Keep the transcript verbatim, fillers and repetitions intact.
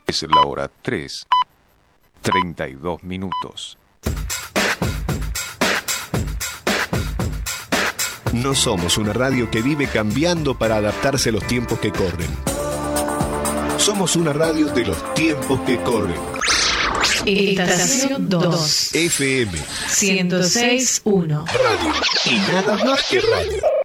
Es la hora tres, treinta y dos minutos. No somos una radio que vive cambiando para adaptarse a los tiempos que corren. Somos una radio de los tiempos que corren. Estación dos. F M ciento seis punto uno. Radio. Y nada más que radio.